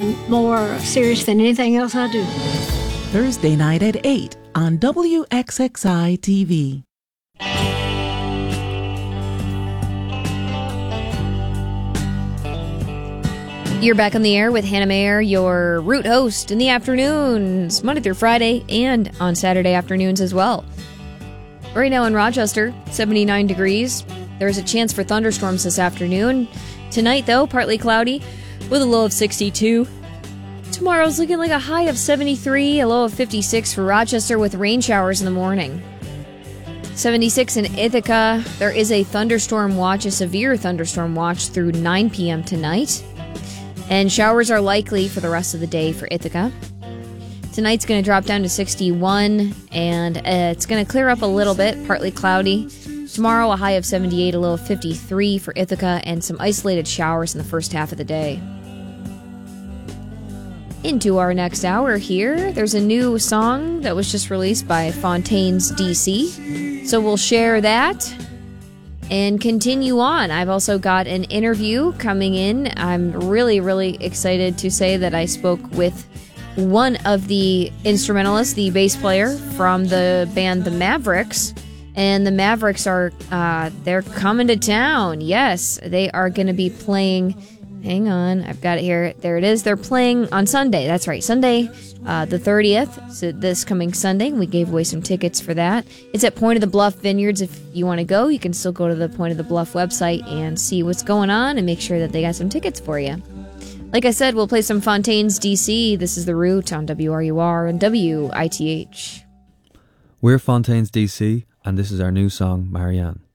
more serious than anything else I do. Thursday night at 8 on WXXI TV. You're back on the air with Hannah Mayer, your Root host in the afternoons, Monday through Friday, and on Saturday afternoons as well. Right now in Rochester, 79 degrees. There's a chance for thunderstorms this afternoon. Tonight, though, partly cloudy with a low of 62. Tomorrow's looking like a high of 73, a low of 56 for Rochester with rain showers in the morning. 76 in Ithaca. There is a thunderstorm watch, a severe thunderstorm watch through 9 p.m. tonight. And showers are likely for the rest of the day for Ithaca. Tonight's going to drop down to 61, and it's going to clear up a little bit, partly cloudy. Tomorrow, a high of 78, a low of 53 for Ithaca, and some isolated showers in the first half of the day. Into our next hour here, there's a new song that was just released by Fontaines DC. So we'll share that and continue on. I've also got an interview coming in. I'm really, really excited to say that I spoke with one of the instrumentalists, the bass player from the band The Mavericks. And the Mavericks are, they're coming to town. Yes, they are going to be playing. Hang on, I've got it here. There it is. They're playing on Sunday. That's right, Sunday, the 30th. So this coming Sunday, we gave away some tickets for that. It's at Point of the Bluff Vineyards. If you want to go, you can still go to the Point of the Bluff website and see what's going on and make sure that they got some tickets for you. Like I said, we'll play some Fontaines DC. This is The Root on WRUR and WITH. We're Fontaines DC, and this is our new song, Marianne.